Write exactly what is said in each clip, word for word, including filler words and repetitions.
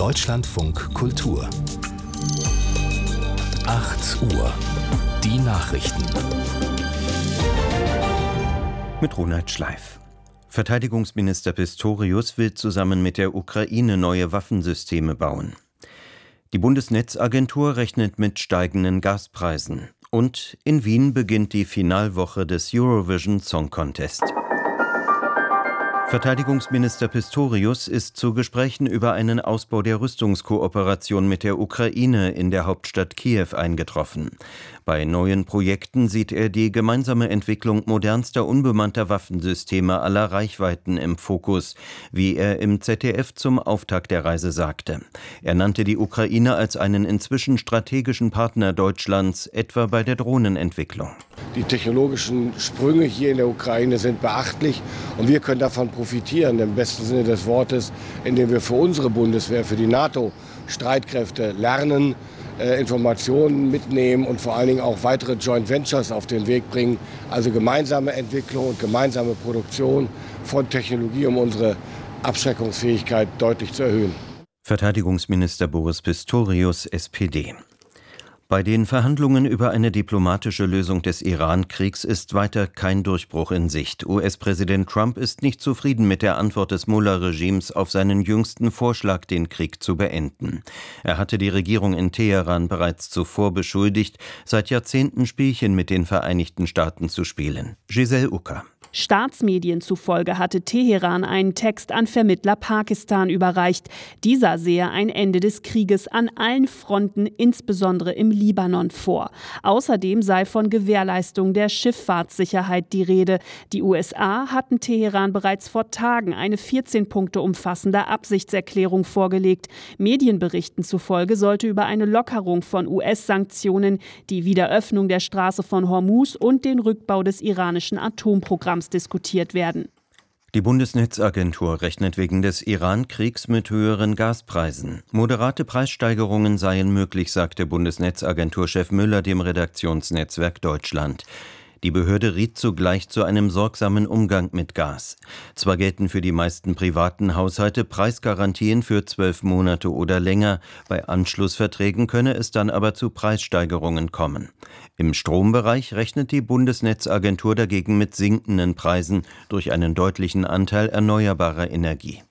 Deutschlandfunk Kultur. acht Uhr. Die Nachrichten. Mit Ronald Schleif. Verteidigungsminister Pistorius will zusammen mit der Ukraine neue Waffensysteme bauen. Die Bundesnetzagentur rechnet mit steigenden Gaspreisen. Und in Wien beginnt die Finalwoche des Eurovision Song Contest. Verteidigungsminister Pistorius ist zu Gesprächen über einen Ausbau der Rüstungskooperation mit der Ukraine in der Hauptstadt Kiew eingetroffen. Bei neuen Projekten sieht er die gemeinsame Entwicklung modernster unbemannter Waffensysteme aller Reichweiten im Fokus, wie er im Z D F zum Auftakt der Reise sagte. Er nannte die Ukraine als einen inzwischen strategischen Partner Deutschlands, etwa bei der Drohnenentwicklung. Die technologischen Sprünge hier in der Ukraine sind beachtlich und wir können davon profitieren, im besten Sinne des Wortes, indem wir für unsere Bundeswehr, für die NATO-Streitkräfte lernen, äh, Informationen mitnehmen und vor allen Dingen auch weitere Joint Ventures auf den Weg bringen, also gemeinsame Entwicklung und gemeinsame Produktion von Technologie, um unsere Abschreckungsfähigkeit deutlich zu erhöhen. Verteidigungsminister Boris Pistorius, S P D. Bei den Verhandlungen über eine diplomatische Lösung des Iran-Kriegs ist weiter kein Durchbruch in Sicht. U S-Präsident Trump ist nicht zufrieden mit der Antwort des Mullah-Regimes auf seinen jüngsten Vorschlag, den Krieg zu beenden. Er hatte die Regierung in Teheran bereits zuvor beschuldigt, seit Jahrzehnten Spielchen mit den Vereinigten Staaten zu spielen. Giselle Ucker. Staatsmedien zufolge hatte Teheran einen Text an Vermittler Pakistan überreicht. Dieser sehe ein Ende des Krieges an allen Fronten, insbesondere im Libanon, vor. Außerdem sei von Gewährleistung der Schifffahrtssicherheit die Rede. Die U S A hatten Teheran bereits vor Tagen eine vierzehn Punkte umfassende Absichtserklärung vorgelegt. Medienberichten zufolge sollte über eine Lockerung von U S-Sanktionen, die Wiederöffnung der Straße von Hormuz und den Rückbau des iranischen Atomprogramms diskutiert werden. Die Bundesnetzagentur rechnet wegen des Iran-Kriegs mit höheren Gaspreisen. Moderate Preissteigerungen seien möglich, sagte Bundesnetzagenturchef Müller dem Redaktionsnetzwerk Deutschland. Die Behörde riet zugleich zu einem sorgsamen Umgang mit Gas. Zwar gelten für die meisten privaten Haushalte Preisgarantien für zwölf Monate oder länger, bei Anschlussverträgen könne es dann aber zu Preissteigerungen kommen. Im Strombereich rechnet die Bundesnetzagentur dagegen mit sinkenden Preisen durch einen deutlichen Anteil erneuerbarer Energie.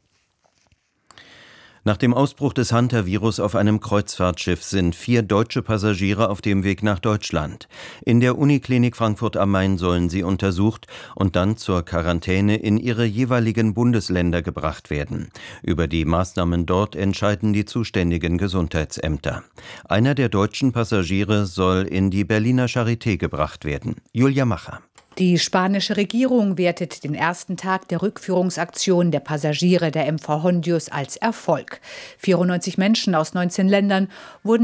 Nach dem Ausbruch des Hantavirus auf einem Kreuzfahrtschiff sind vier deutsche Passagiere auf dem Weg nach Deutschland. In der Uniklinik Frankfurt am Main sollen sie untersucht und dann zur Quarantäne in ihre jeweiligen Bundesländer gebracht werden. Über die Maßnahmen dort entscheiden die zuständigen Gesundheitsämter. Einer der deutschen Passagiere soll in die Berliner Charité gebracht werden. Julia Macher. Die spanische Regierung wertet den ersten Tag der Rückführungsaktion der Passagiere der M V Hondius als Erfolg. vierundneunzig Menschen aus neunzehn Ländern wurden